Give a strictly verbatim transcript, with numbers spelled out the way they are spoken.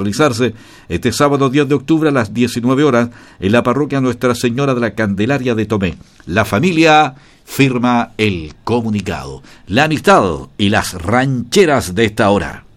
realizarse este sábado diez de octubre a las diecinueve horas en la parroquia Nuestra Señora de la Candelaria de Tomé. La familia firma el comunicado. La amistad y las rancheras de esta hora.